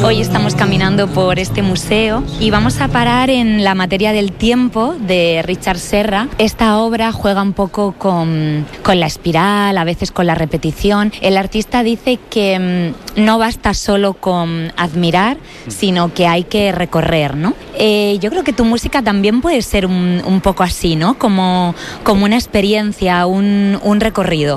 Hoy estamos caminando por este museo y vamos a parar en La materia del tiempo de Richard Serra. Esta obra juega un poco con la espiral, a veces con la repetición. El artista dice que no basta solo con admirar, sino que hay que recorrer, ¿no? Yo creo que tu música también puede ser un poco así, ¿no? Como una experiencia, un recorrido.